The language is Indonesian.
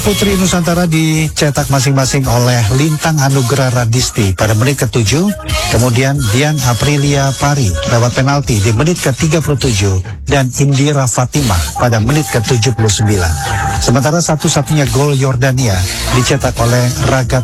putri Nusantara dicetak masing-masing oleh Lintang Anugrah Radisti pada menit ke-7, kemudian Dian Aprilia Pari lewat penalti di menit ke-37 dan Indira Fatimah pada menit ke-79. Sementara satu-satunya gol Yordania dicetak oleh Ragat